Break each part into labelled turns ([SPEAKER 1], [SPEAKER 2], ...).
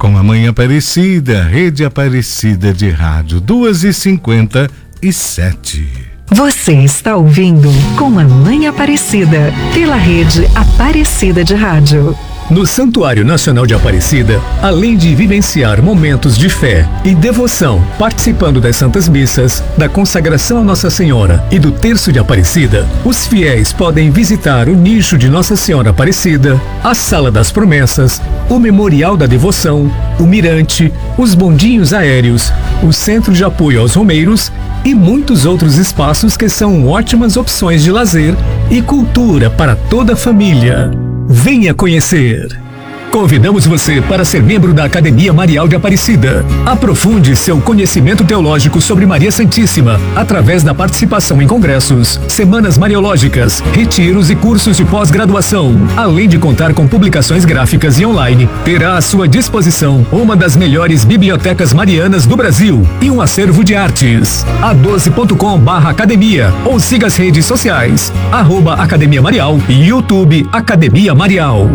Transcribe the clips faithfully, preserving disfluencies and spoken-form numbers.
[SPEAKER 1] com a Mãe Aparecida, Rede Aparecida de Rádio, duas e cinquenta e sete.
[SPEAKER 2] Você está ouvindo Com a Mãe Aparecida, pela Rede Aparecida de Rádio.
[SPEAKER 3] No Santuário Nacional de Aparecida, além de vivenciar momentos de fé e devoção, participando das Santas Missas, da consagração a Nossa Senhora e do Terço de Aparecida, os fiéis podem visitar o nicho de Nossa Senhora Aparecida, a Sala das Promessas, o Memorial da Devoção, o Mirante, os bondinhos aéreos, o Centro de Apoio aos Romeiros e muitos outros espaços que são ótimas opções de lazer e cultura para toda a família. Venha conhecer! Convidamos você para ser membro da Academia Marial de Aparecida. Aprofunde seu conhecimento teológico sobre Maria Santíssima através da participação em congressos, semanas mariológicas, retiros e cursos de pós-graduação. Além de contar com publicações gráficas e online, terá à sua disposição uma das melhores bibliotecas marianas do Brasil e um acervo de artes. a doze ponto com barra academia ou siga as redes sociais, arroba Academia Marial e YouTube Academia Marial.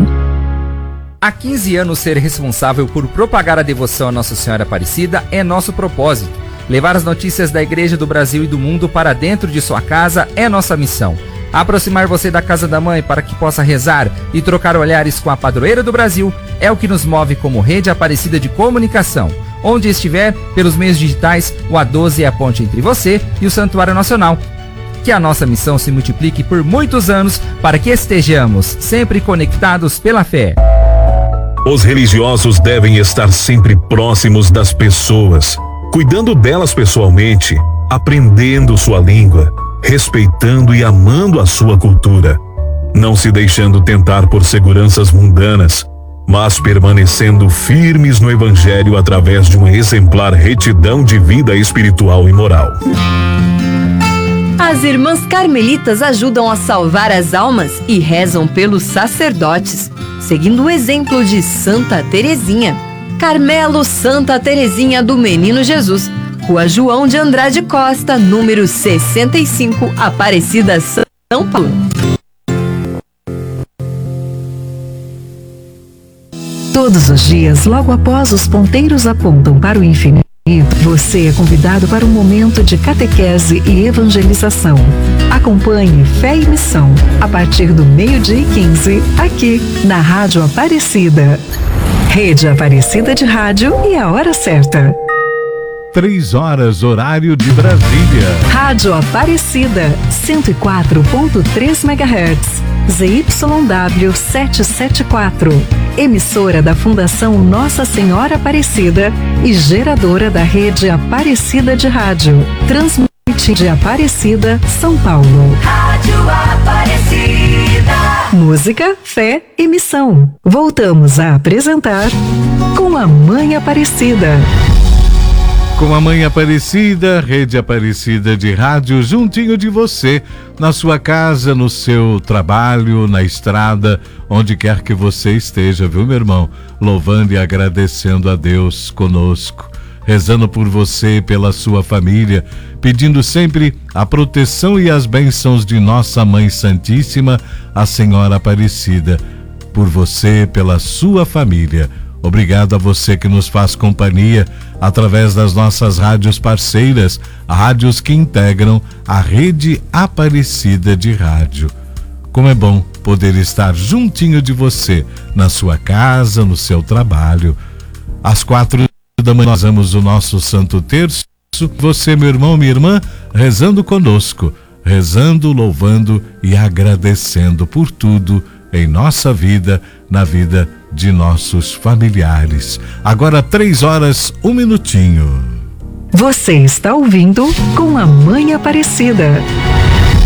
[SPEAKER 4] Há quinze anos, ser responsável por propagar a devoção a Nossa Senhora Aparecida é nosso propósito. Levar as notícias da Igreja do Brasil e do mundo para dentro de sua casa é nossa missão. Aproximar você da Casa da Mãe para que possa rezar e trocar olhares com a padroeira do Brasil é o que nos move como Rede Aparecida de Comunicação. Onde estiver, pelos meios digitais, o A doze é a ponte entre você e o Santuário Nacional. Que a nossa missão se multiplique por muitos anos para que estejamos sempre conectados pela fé.
[SPEAKER 5] Os religiosos devem estar sempre próximos das pessoas, cuidando delas pessoalmente, aprendendo sua língua, respeitando e amando a sua cultura, não se deixando tentar por seguranças mundanas, mas permanecendo firmes no Evangelho através de uma exemplar retidão de vida espiritual e moral.
[SPEAKER 6] As irmãs carmelitas ajudam a salvar as almas e rezam pelos sacerdotes, seguindo o exemplo de Santa Teresinha. Carmelo Santa Teresinha do Menino Jesus, Rua João de Andrade Costa, número sessenta e cinco, Aparecida, São Paulo.
[SPEAKER 2] Todos os dias, logo após os ponteiros apontam para o infinito, você é convidado para um momento de catequese e evangelização. Acompanhe Fé e Missão, a partir do meio-dia e quinze, aqui na Rádio Aparecida. Rede Aparecida de Rádio e a hora certa.
[SPEAKER 1] Três horas, horário de Brasília.
[SPEAKER 2] Rádio Aparecida, cento e quatro ponto três megahertz, Z Y W setecentos e setenta e quatro. Emissora da Fundação Nossa Senhora Aparecida e geradora da Rede Aparecida de Rádio. Transmite de Aparecida, São Paulo.
[SPEAKER 7] Rádio Aparecida.
[SPEAKER 2] Música, fé e missão. Voltamos a apresentar Com a Mãe Aparecida.
[SPEAKER 1] Com a Mãe Aparecida, Rede Aparecida de Rádio, juntinho de você, na sua casa, no seu trabalho, na estrada, onde quer que você esteja, viu, meu irmão? Louvando e agradecendo a Deus conosco, rezando por você, pela sua família, pedindo sempre a proteção e as bênçãos de nossa Mãe Santíssima, a Senhora Aparecida, por você, pela sua família. Obrigado a você que nos faz companhia através das nossas rádios parceiras, rádios que integram a Rede Aparecida de Rádio. Como é bom poder estar juntinho de você, na sua casa, no seu trabalho. Às quatro da manhã nós damos o nosso Santo Terço. Você, meu irmão, minha irmã, rezando conosco, rezando, louvando e agradecendo por tudo em nossa vida, na vida de nossos familiares. Agora três horas, um minutinho.
[SPEAKER 2] Você está ouvindo Com a Mãe Aparecida.